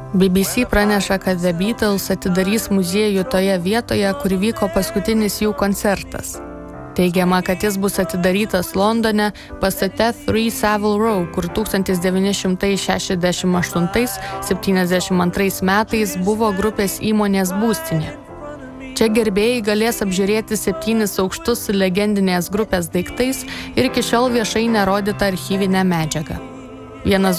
BBC praneša, kad The Beatles atidarys muziejų toje vietoje, kur vyko paskutinis jų koncertas. Teigiama, kad jis bus atidarytas Londone pastate 3 Savile Row, kur 1968-72 metais buvo grupės įmonės būstinė. Čia gerbėjai galės apžiūrėti 7 aukštus su legendinės grupės daiktais ir iki šiol viešai nerodytą archyvinę medžiagą. Vienas